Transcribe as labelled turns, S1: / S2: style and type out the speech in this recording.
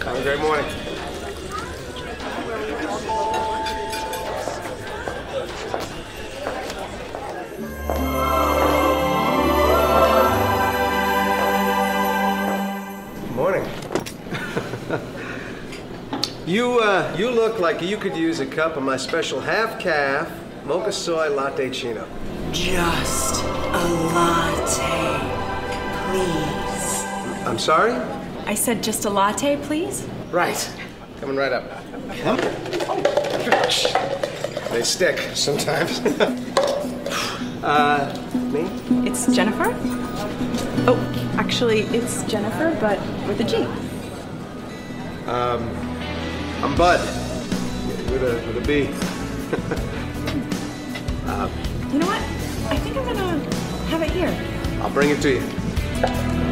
S1: Have a great morning. Morning. You look like you could use a cup of my special half-calf mocha soy latte chino.
S2: Just a latte, please.
S1: I'm sorry?
S3: I said just a latte, please?
S1: Right. Coming right up. Huh? They stick sometimes. Me?
S3: It's Jennifer? Oh, actually, it's Jennifer, but with a G.
S1: I'm Bud. With a B.
S3: You know what? I think I'm gonna have it here.
S1: I'll bring it to you.